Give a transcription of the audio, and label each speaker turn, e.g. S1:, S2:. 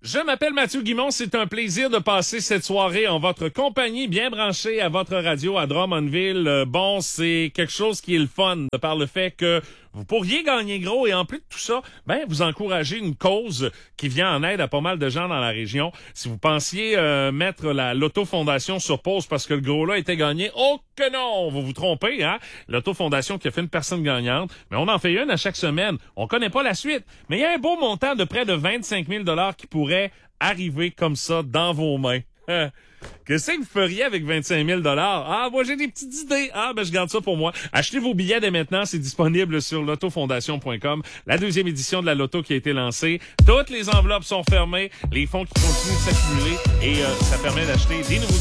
S1: Je m'appelle Mathieu Guimond, c'est un plaisir de passer cette soirée en votre compagnie, bien branchée à votre radio à Drummondville. Bon, c'est quelque chose qui est le fun, de par le fait que vous pourriez gagner gros et en plus de tout ça, ben vous encouragez une cause qui vient en aide à pas mal de gens dans la région. Si vous pensiez mettre l'Auto-Fondation sur pause parce que le gros lot était gagné, oh que non, vous vous trompez, hein? L'Auto-Fondation qui a fait une personne gagnante, mais on en fait une à chaque semaine. On connaît pas la suite, mais il y a un beau montant de près de 25 000 $ qui pourrait arriver comme ça dans vos mains. Qu'est-ce que vous feriez avec 25 000 $? Ah, moi, j'ai des petites idées. Ah, ben, je garde ça pour moi. Achetez vos billets dès maintenant. C'est disponible sur l'autofondation.com. La deuxième édition de la loto qui a été lancée. Toutes les enveloppes sont fermées. Les fonds qui continuent de s'accumuler et ça permet d'acheter des nouveaux